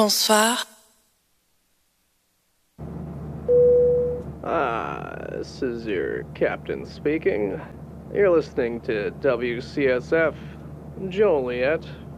Bonsoir. This is your captain speaking. You're listening to WCSF Joliet.